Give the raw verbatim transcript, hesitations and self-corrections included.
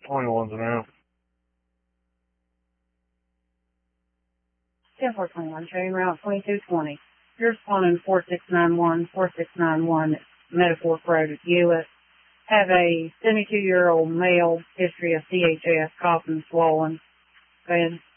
twenty-one's an out. ten four twenty-one, train route twenty-two twenty. You're responding to four six nine one, four six nine one, Metaphor Road at Hewitt. Have a seventy-two-year-old male, history of C H F, cough and swollen. Go ahead.